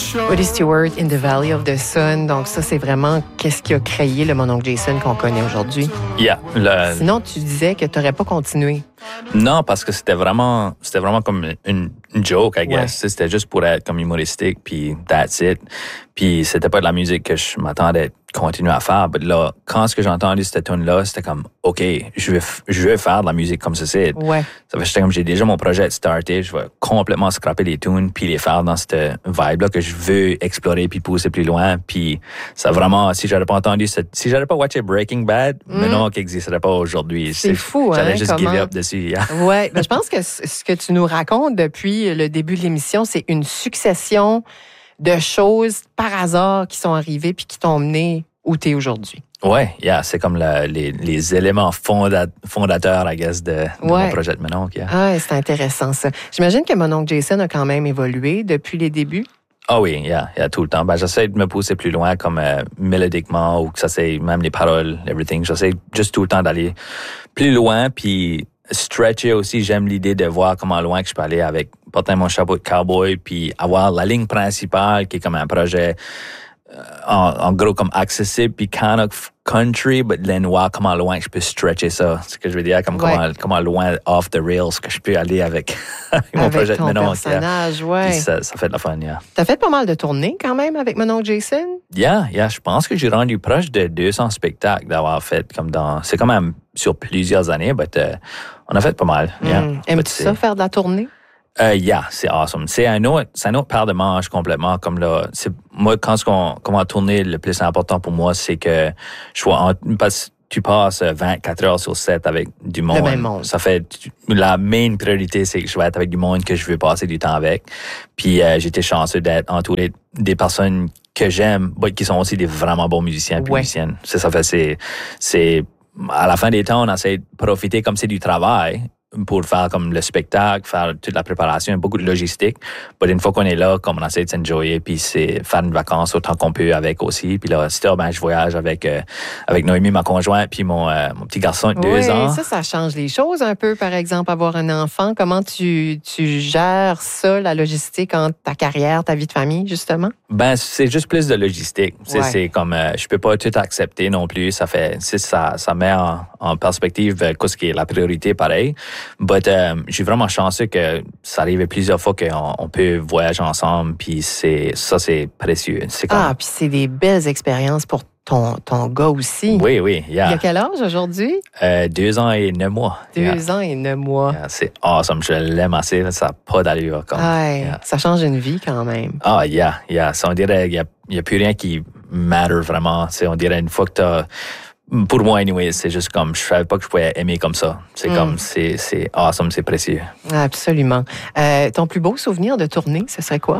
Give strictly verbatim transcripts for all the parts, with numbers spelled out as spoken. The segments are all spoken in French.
Woody Stewart, In the Valley of the Sun. Donc ça, c'est vraiment qu'est-ce qui a créé le Mon Oncle Jason qu'on connaît aujourd'hui. Yeah, le... Sinon, tu disais que tu n'aurais pas continué. Non, parce que c'était vraiment, c'était vraiment comme une, une joke, I guess. Ouais. C'était juste pour être comme humoristique, puis that's it. Puis c'était pas de la musique que je m'attendais à continuer à faire. Mais là, quand ce que j'ai entendu cette tune-là, c'était comme, OK, je vais, je vais faire de la musique comme ça, c'est. Ouais. Ça fait j'étais comme, j'ai déjà mon projet starté, je vais complètement scraper les tunes, puis les faire dans cette vibe-là que je veux explorer, puis pousser plus loin. Puis ça vraiment, si j'avais pas entendu, cette, si j'avais pas watché Breaking Bad, mm. maintenant qui n'existerait pas aujourd'hui. C'est, c'est fou, j'allais hein? juste Comment... give up dessus. Yeah. Ouais, ben, je pense que ce que tu nous racontes depuis le début de l'émission, c'est une succession de choses par hasard qui sont arrivées puis qui t'ont mené où tu es aujourd'hui. Ouais, yeah, c'est comme la, les, les éléments fonda- fondateurs, I guess, de, de ouais. mon projet de mon oncle. Yeah. Ah, c'est intéressant ça. J'imagine que mon oncle Jason a quand même évolué depuis les débuts. Ah oh oui, yeah, yeah, tout le temps. Ben, j'essaie de me pousser plus loin, comme euh, mélodiquement, ou que ça c'est même les paroles, everything. J'essaie juste tout le temps d'aller plus loin, puis stretcher aussi. J'aime l'idée de voir comment loin que je peux aller avec porter mon chapeau de cowboy, puis avoir la ligne principale qui est comme un projet euh, en, en gros comme accessible, puis kind of country, but then voir comment loin je peux stretcher ça. C'est ce que je veux dire, comme ouais. comment, comment loin off the rails que je peux aller avec, avec mon avec projet ton de mon personnage, yeah. ouais. Puis ça, ça fait de la fun, yeah. T'as fait pas mal de tournées quand même avec mon oncle Jason? Yeah, yeah. Je pense que j'ai rendu proche de deux cents spectacles d'avoir fait comme dans. C'est quand même sur plusieurs années, mais uh, on a fait pas mal. Yeah. Mm. Aimes-tu ça, faire de la tournée? Uh, yeah, c'est awesome. C'est un autre, c'est un autre paire de manches complètement. Comme là, c'est moi quand ce qu'on comment tourner, le plus important pour moi, c'est que je sois en, parce tu passes vingt-quatre heures sur sept avec du monde. Le même monde. Ça fait la main priorité, c'est que je vais être avec du monde que je veux passer du temps avec. Puis euh, j'étais chanceux d'être entouré des personnes que j'aime, mais qui sont aussi des vraiment bons musiciens et ouais. musiciennes. C'est ça fait c'est c'est à la fin des temps, on essaie de profiter comme c'est du travail pour faire comme le spectacle, faire toute la préparation, beaucoup de logistique. Mais une fois qu'on est là, comme on essaie de s'enjoyer, puis c'est faire une vacance autant qu'on peut avec aussi. Puis là, c'est ben je voyage avec euh, avec Noémie, ma conjointe, puis mon euh, mon petit garçon de deux oui, ans. ça, ça change les choses un peu. Par exemple, avoir un enfant, comment tu tu gères ça, la logistique entre ta carrière, ta vie de famille, justement? Ben c'est juste plus de logistique. Ouais. C'est comme euh, je peux pas tout accepter non plus. Ça fait c'est ça ça met en, en perspective euh, ce qui est la priorité, pareil. But euh, je suis vraiment chanceux que ça arrive plusieurs fois qu'on on peut voyager ensemble, puis c'est ça c'est précieux. C'est comme... Ah, puis c'est des belles expériences pour ton ton gars aussi. Oui, oui. Yeah. Il a quel âge aujourd'hui? Euh, deux ans et neuf mois. Deux yeah. ans et neuf mois. Yeah, c'est awesome. Je l'aime assez. Ça n'a pas d'allure. Comme, ouais, yeah. Ça change une vie quand même. Ah, yeah, yeah. Ça, on dirait qu'il n'y a, y a plus rien qui matter vraiment. C'est, on dirait une fois que tu as... Pour moi, anyway, c'est juste comme, je savais pas que je pouvais aimer comme ça. C'est mm. comme, c'est, c'est awesome, c'est précieux. Absolument. Euh, ton plus beau souvenir de tournée, ce serait quoi?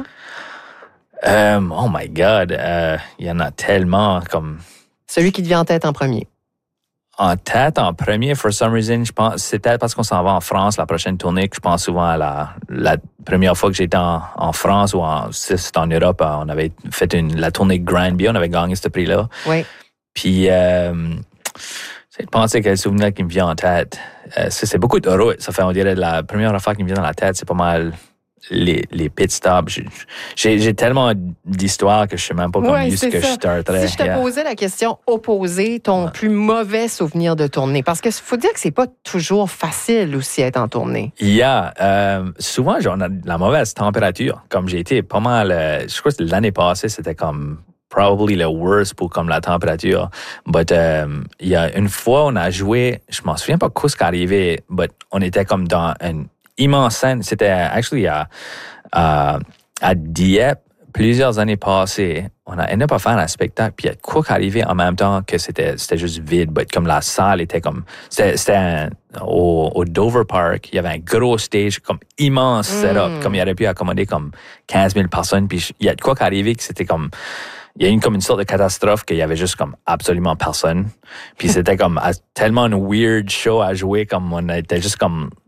Um, oh my God, il euh, y en a tellement comme... Celui qui te vient en tête en premier. En tête, en premier, for some reason, je pense, c'est peut-être parce qu'on s'en va en France, la prochaine tournée, que je pense souvent à la, la première fois que j'étais en, en France ou en, c'est en Europe, on avait fait une, la tournée Granby, on avait gagné ce prix-là. Oui. Puis, euh, c'est de penser quel souvenir qui me vient en tête. Euh, c'est, c'est beaucoup de route. Ça fait, on dirait, la première affaire qui me vient dans la tête, c'est pas mal les, les pit stops. J'ai, j'ai, j'ai tellement d'histoires que je sais même pas comment ouais, ce que ça. je starterais. Si je te yeah. posais la question opposée, ton ouais. plus mauvais souvenir de tournée, parce que faut dire que c'est pas toujours facile aussi être en tournée. Yeah, euh, souvent, on a la mauvaise température. Comme j'ai été pas mal, euh, je crois que l'année passée, c'était comme probably le worst pour comme la température. But um, il y a une fois, on a joué, je m'en souviens pas quoi ce qui est arrivé, but on était comme dans une immense scène. C'était actually à, à, à Dieppe, plusieurs années passées. On a aimé pas faire un spectacle, puis il y a quoi qui est arrivé en même temps que c'était, c'était juste vide, but comme la salle était comme, c'était, c'était un, au, au Dover Park, il y avait un gros stage, comme immense mm. setup, comme il aurait pu accommoder comme quinze mille personnes, puis il y a quoi qui est arrivé que c'était comme, il y a eu comme une sorte de catastrophe qu'il y avait juste comme absolument personne. Puis c'était comme tellement une weird show à jouer, comme on était juste comme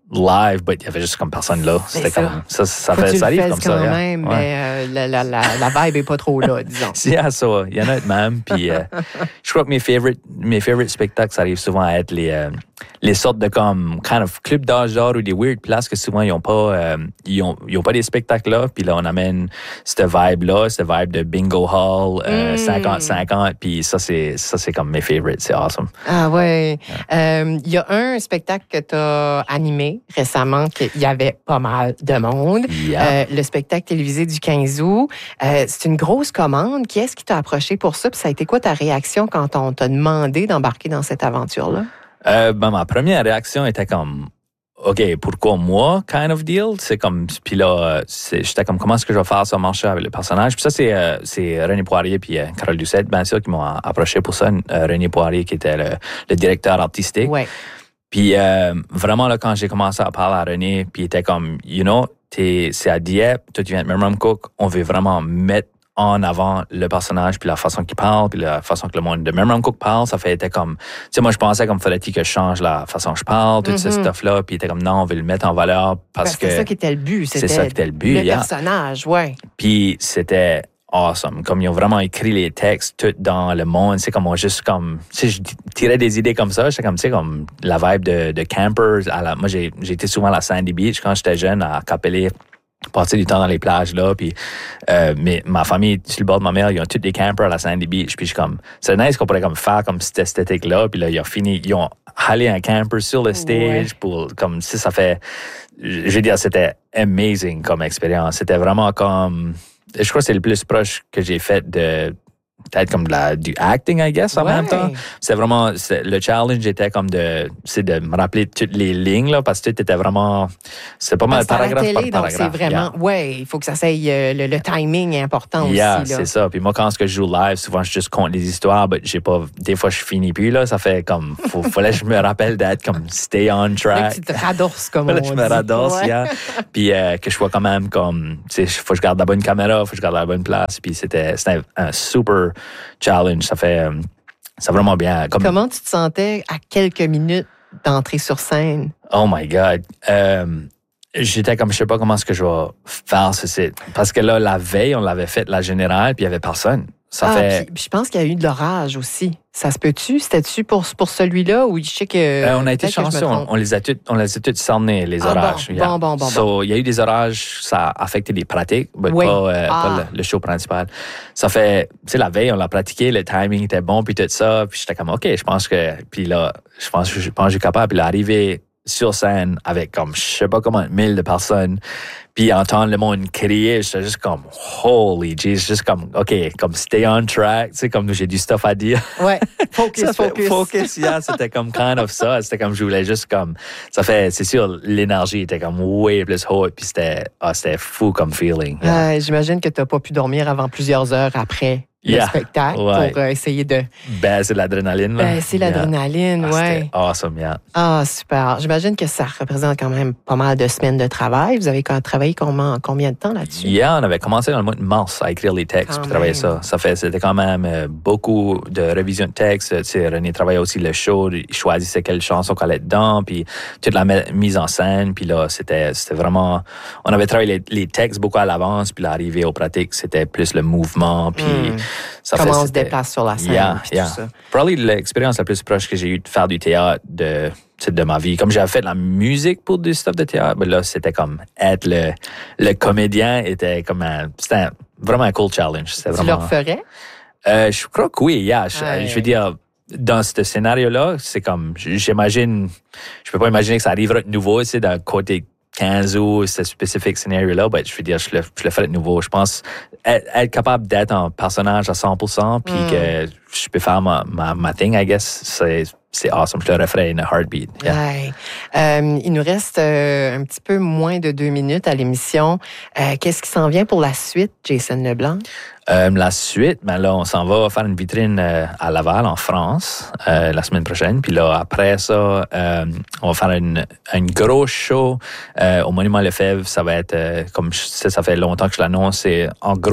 live, mais il y avait juste comme personne là. C'était ça. comme ça, ça, Faut fait, que tu ça le arrive fasses comme quand ça. même, yeah. mais euh, la, la, la, la vibe est pas trop là, disons. Yeah, so, il y en a même. Puis, euh, je crois que mes favorite, mes favorite spectacles, ça arrive souvent à être les, euh, les sortes de comme kind of clubs d'âge d'or ou des weird places que souvent ils ont pas, euh, ils ont, ils ont pas des spectacles là. Puis là, on amène cette vibe là, cette vibe de bingo hall, euh, Mm. cinquante cinquante. Puis ça, c'est, ça, c'est comme mes favorites. C'est awesome. Ah ouais. Il euh, y a un spectacle que tu as animé récemment qu'il y avait pas mal de monde. Yeah. Euh, le spectacle télévisé du quinze août. Euh, c'est une grosse commande. Qui est-ce qui t'a approché pour ça? Puis ça a été quoi ta réaction quand on t'a demandé d'embarquer dans cette aventure-là? Euh, ben, ma première réaction était comme, OK, pourquoi moi, kind of deal? C'est comme, puis là, c'est, j'étais comme, comment est-ce que je vais faire ça marcher avec le personnage? Puis ça, c'est, euh, c'est René Poirier puis euh, Carole Doucette, bien sûr, qui m'ont approché pour ça. Euh, René Poirier, qui était le, le directeur artistique. Ouais. Puis euh, vraiment, là, quand j'ai commencé à parler à René, puis il était comme, you know, t'es, c'est à Dieppe, toi, tu viens de Memramcook, on veut vraiment mettre en avant le personnage, puis la façon qu'il parle, puis la façon que le monde de Memramcook parle, ça fait était comme, tu sais, moi je pensais comme fallait-il que je change la façon que je parle, tout Mm-hmm. ce stuff-là, puis il était comme non, on veut le mettre en valeur parce ben, que c'est ça qui était le but, c'était c'est ça qui était le but, le yeah. personnage, ouais. Puis c'était awesome, comme ils ont vraiment écrit les textes tout dans le monde, c'est comme on juste comme, tu sais, je tirais des idées comme ça, j'étais comme, tu sais, comme la vibe de, de campers, à la, moi j'ai, j'ai été souvent à la Sandy Beach quand j'étais jeune à Capelé, passer du temps dans les plages là, puis euh, mais ma famille sur le bord de ma mère, ils ont tous des campers à la Sandy Beach, puis je suis comme, c'est nice qu'on pourrait comme faire comme cette esthétique là, puis là ils ont fini, ils ont halé un camper sur le stage Ouais. pour comme si ça fait, je veux dire, c'était amazing comme expérience, c'était vraiment comme, je crois que c'est le plus proche que j'ai fait de peut-être comme de la, du acting, I guess, en Ouais. même temps. C'est vraiment, c'est, le challenge était comme de, c'est de me rappeler toutes les lignes, là, parce que tout était vraiment, c'est pas mal C'est à la paragraphe télé, par donc paragraphe. c'est vraiment, Yeah. ouais, il faut que ça soit, euh, le, le timing est important Yeah, aussi, là. c'est ça. Puis moi, quand je joue live, souvent, je juste compte les histoires, mais j'ai pas, des fois, je finis plus, là. Ça fait comme, faut, fallait que je me rappelle d'être comme stay on Là, track. tu te radosses, comme Fallait on que je dit. me radosse, Ouais. yeah. Puis euh, que je sois quand même comme, tu sais, faut que je garde la bonne caméra, faut que je garde la bonne place. Puis c'était, c'était un super challenge. Ça fait, euh, ça vraiment bien. Comme, Comment tu te sentais à quelques minutes d'entrer sur scène? oh my God. Euh, j'étais comme, je sais pas comment est-ce que je vais faire ceci. Parce que là, la veille, on l'avait fait, la générale, puis il y avait personne. Ça ah, fait... puis, puis je pense qu'il y a eu de l'orage aussi. Ça se peut-tu? C'était-tu pour, pour celui-là ou je sais que. Euh, on a été peut-être que je me chanceux, on, trompe. on les a toutes, on les a toutes cernés, les Ah, bon, orages. bon, bon, bon, So, il y a eu des orages, ça a affecté les pratiques, mais Oui. pas, euh, Ah. pas le, le show principal. Ça fait, tu sais, la veille, on l'a pratiqué, le timing était bon, puis tout ça, puis j'étais comme, OK, je pense que, puis là, je pense que je pense que je suis capable, puis l'arrivée sur scène avec comme, je sais pas comment, mille de personnes, puis entendre le monde crier, j'étais juste comme, holy jeez, juste comme, OK, comme stay on track, tu sais, comme j'ai du stuff à dire. Ouais, focus, Ça fait- focus. Focus, yeah, c'était comme kind of ça. C'était comme je voulais juste comme. Ça fait, c'est sûr, l'énergie était comme way plus haute, puis c'était, ah, c'était fou comme feeling. Yeah. Euh, J'imagine que tu n'as pas pu dormir avant plusieurs heures après le Yeah. spectacle Ouais. pour euh, essayer de Ben, c'est l'adrénaline, là. baisser Yeah. l'adrénaline. Ah, ouais. C'était awesome, yeah. Ah, super. J'imagine que ça représente quand même pas mal de semaines de travail. Vous avez quand- travaillé combien, combien de temps là-dessus? Yeah, on avait commencé dans le mois de mars à écrire les textes, Quand puis travailler même. ça. Ça fait, c'était quand même euh, beaucoup de révision de textes. Tu sais, René travaillait aussi le show, il choisissait quelle chanson qu'on allait dedans, puis toute la me- mise en scène. Puis là, c'était, c'était vraiment, on avait travaillé les, les textes beaucoup à l'avance, puis l'arrivée aux pratiques, c'était plus le mouvement, puis Hmm. ça Comment on se c'était- déplace sur la scène Yeah, puis yeah. tout ça. Probably l'expérience la plus proche que j'ai eue de faire du théâtre de, tu sais, de ma vie. Comme j'avais fait de la musique pour du stuff de théâtre, mais là, c'était comme être le, le comédien était comme un, c'était un- vraiment un cool challenge. C'était Tu vraiment, le referais? euh, je crois que oui, yeah. Je, Ouais. je veux dire, dans ce scénario-là, c'est comme, j'imagine, je peux pas imaginer que ça arrivera de nouveau, tu sais, d'un côté quinze août, ce spécifique scénario-là, ben, je veux dire, je le, je le ferai de nouveau. Je pense être, être capable d'être un personnage à cent pour cent, puis Mm. que je peux faire ma, ma, ma thing, I guess, c'est, c'est awesome. Je le referai in a heartbeat. Yeah. Ouais. Euh, il nous reste euh, un petit peu moins de deux minutes à l'émission. Euh, Qu'est-ce qui s'en vient pour la suite, Jason Leblanc? Euh, la suite, ben là, on s'en va faire une vitrine euh, à Laval, en France, euh, la semaine prochaine. Puis là, après ça, euh, on va faire une, une grosse show euh, au Monument Lefebvre. Ça va être, euh, comme je sais, ça fait longtemps que je l'annonce, c'est en gros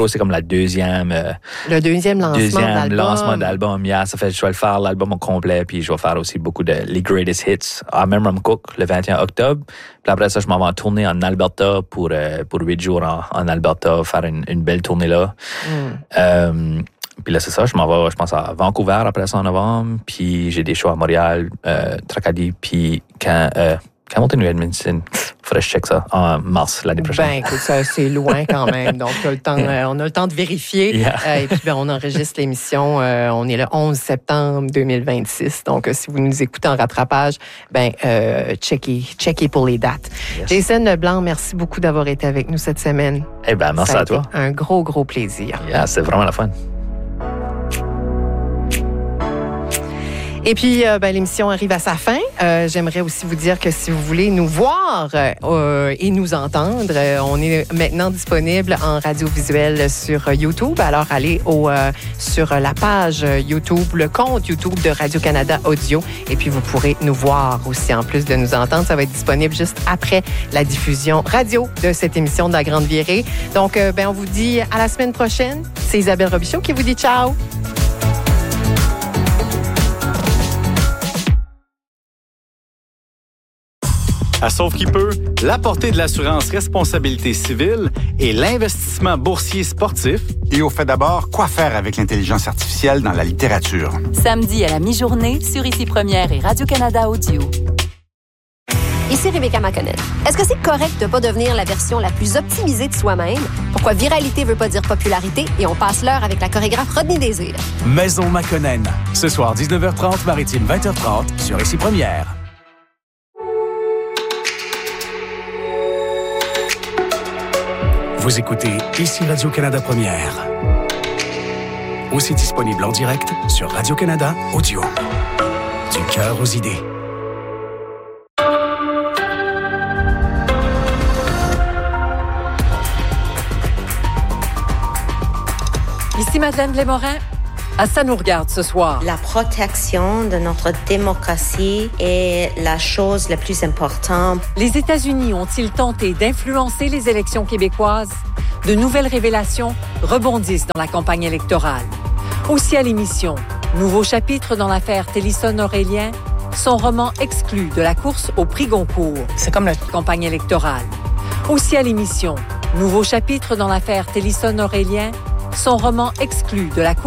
crois que c'est comme la deuxième... Euh, le deuxième lancement deuxième d'album. lancement d'album, yeah. Ça fait je vais le faire l'album au complet, puis je vais faire aussi beaucoup de les greatest hits à Memram Cook le vingt et un octobre. Puis après ça, je m'en vais en tournée en Alberta pour, euh, pour huit jours en, en Alberta, faire une, une belle tournée là. Mm. Euh, Puis là, c'est ça, je m'en vais, je pense, à Vancouver après ça en novembre. Puis j'ai des shows à Montréal, euh, Tracadie, puis quand, euh, Hamilton ou Edmonton. Faudrait que je check ça en mars l'année prochaine. Ben, écoute, ça, c'est loin quand même. Donc, on a le temps, euh, on a le temps de vérifier. Yeah. Euh, et puis, ben, on enregistre l'émission. Euh, on est le onze septembre deux mille vingt-six. Donc, euh, si vous nous écoutez en rattrapage, ben, euh, checkez, checkez pour les dates. Yes. Jason Leblanc, merci beaucoup d'avoir été avec nous cette semaine. Eh ben, merci ça a à toi. Un gros, gros plaisir. Yeah, c'est vraiment la fun. Et puis, euh, ben, l'émission arrive à sa fin. Euh, j'aimerais aussi vous dire que si vous voulez nous voir euh, et nous entendre, euh, on est maintenant disponible en radiovisuel sur YouTube. Alors, allez au, euh, sur la page YouTube, le compte YouTube de Radio-Canada Audio. Et puis, vous pourrez nous voir aussi, en plus de nous entendre. Ça va être disponible juste après la diffusion radio de cette émission de La Grande Virée. Donc, euh, ben, on vous dit à la semaine prochaine. C'est Isabelle Robichaud qui vous dit ciao. À Sauve qui peut, la portée de l'assurance responsabilité civile et l'investissement boursier sportif. Et au fait d'abord, quoi faire avec l'intelligence artificielle dans la littérature? Samedi à la mi-journée sur Ici Première et Radio-Canada Audio. Ici Rebecca McConnell. Est-ce que c'est correct de ne pas devenir la version la plus optimisée de soi-même? Pourquoi viralité veut pas dire popularité et on passe l'heure avec la chorégraphe Rodney Désir? Maison McConnell. Ce soir, dix-neuf heures trente, Maritime vingt heures trente sur Ici Première. Vous écoutez Ici Radio-Canada Première. Aussi disponible en direct sur Radio-Canada Audio. Du cœur aux idées. Ici Madeleine Blais-Morin. À ça nous regarde ce soir. La protection de notre démocratie est la chose la plus importante. Les États-Unis ont-ils tenté d'influencer les élections québécoises? De nouvelles révélations rebondissent dans la campagne électorale. Aussi à l'émission, nouveau chapitre dans l'affaire Télison-Aurélien, son roman exclu de la course au prix Goncourt. C'est comme la campagne électorale. Aussi à l'émission, nouveau chapitre dans l'affaire Télison-Aurélien, son roman exclu de la course